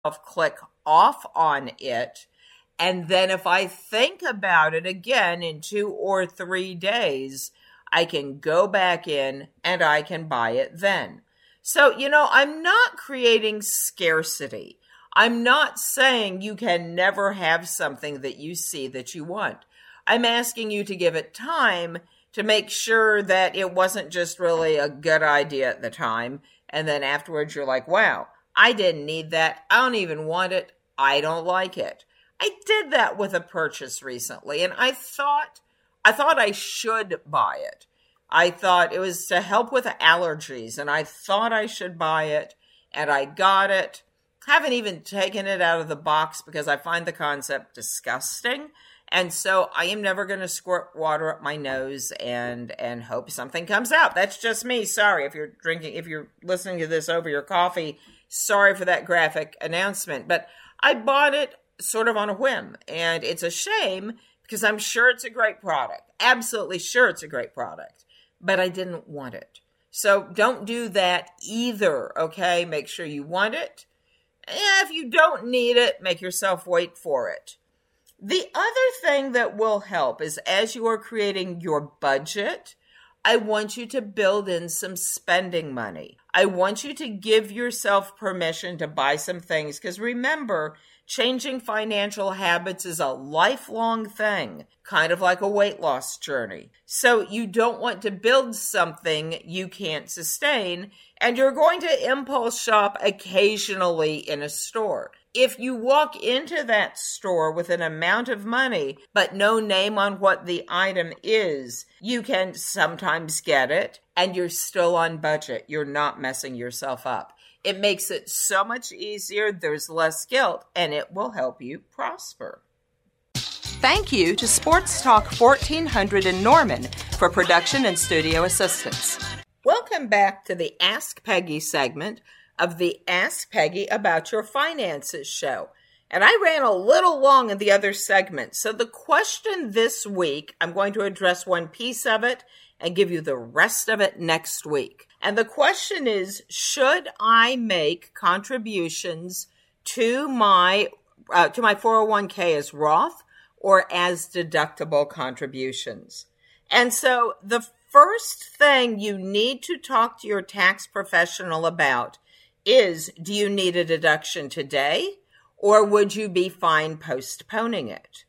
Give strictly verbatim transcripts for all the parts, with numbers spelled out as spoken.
click off on it. And then if I think about it again in two or three days, I can go back in and I can buy it then. So, you know, I'm not creating scarcity. I'm not saying you can never have something that you see that you want. I'm asking you to give it time to make sure that it wasn't just really a good idea at the time. And then afterwards you're like, wow, I didn't need that. I don't even want it. I don't like it. I did that with a purchase recently, and I thought I thought I should buy it. I thought it was to help with allergies, and I thought I should buy it, and I got it. Haven't even taken it out of the box because I find the concept disgusting, and so I am never going to squirt water up my nose and and hope something comes out. That's just me. Sorry if you're drinking, if you're listening to this over your coffee. Sorry for that graphic announcement, but I bought it sort of on a whim, and it's a shame because I'm sure it's a great product. Absolutely sure it's a great product, but I didn't want it. So don't do that either, okay? Make sure you want it. And if you don't need it, make yourself wait for it. The other thing that will help is as you are creating your budget, I want you to build in some spending money. I want you to give yourself permission to buy some things because remember, changing financial habits is a lifelong thing, kind of like a weight loss journey. So you don't want to build something you can't sustain, and you're going to impulse shop occasionally in a store. If you walk into that store with an amount of money, but no name on what the item is, you can sometimes get it, and you're still on budget. You're not messing yourself up. It makes it so much easier, there's less guilt, and it will help you prosper. Thank you to Sports Talk fourteen hundred in Norman for production and studio assistance. Welcome back to the Ask Peggy segment of the Ask Peggy About Your Finances show. And I ran a little long in the other segment, so the question this week, I'm going to address one piece of it and give you the rest of it next week. And the question is, should I make contributions to my uh, to my four oh one k as Roth or as deductible contributions? And so the first thing you need to talk to your tax professional about is, do you need a deduction today, or would you be fine postponing it?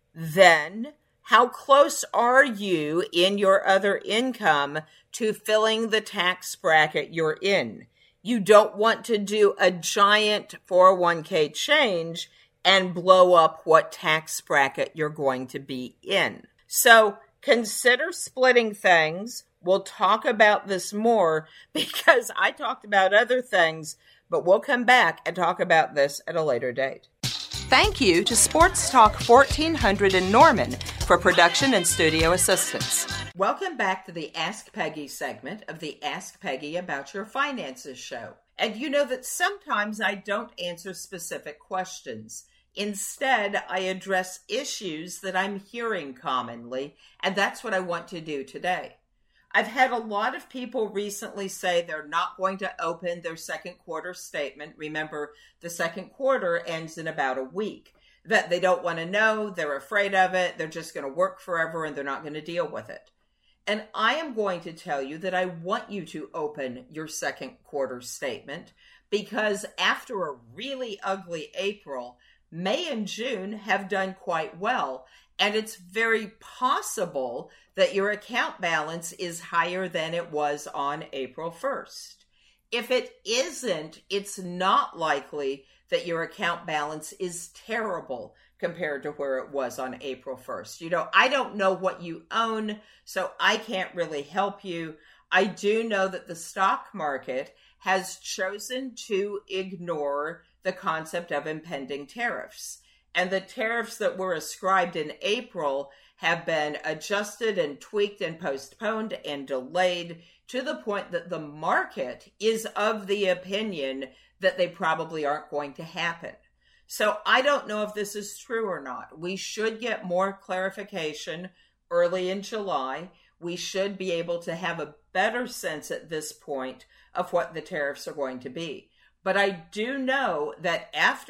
Then, how close are you in your other income to filling the tax bracket you're in? You don't want to do a giant four oh one k change and blow up what tax bracket you're going to be in. So consider splitting things. We'll talk about this more because I talked about other things, but we'll come back and talk about this at a later date. Thank you to Sports Talk fourteen hundred in Norman for production and studio assistance. Welcome back to the Ask Peggy segment of the Ask Peggy About Your Finances show. And you know that sometimes I don't answer specific questions. Instead, I address issues that I'm hearing commonly, and that's what I want to do today. I've had a lot of people recently say they're not going to open their second quarter statement. Remember, the second quarter ends in about a week. That they don't want to know, they're afraid of it, they're just going to work forever, and they're not going to deal with it. And I am going to tell you that I want you to open your second quarter statement because after a really ugly April, May and June have done quite well. And it's very possible that your account balance is higher than it was on April first. If it isn't, it's not likely that your account balance is terrible compared to where it was on April first. You know, I don't know what you own, so I can't really help you. I do know that the stock market has chosen to ignore the concept of impending tariffs. And the tariffs that were ascribed in April have been adjusted and tweaked and postponed and delayed to the point that the market is of the opinion that they probably aren't going to happen. So I don't know if this is true or not. We should get more clarification early in July. We should be able to have a better sense at this point of what the tariffs are going to be. But I do know that after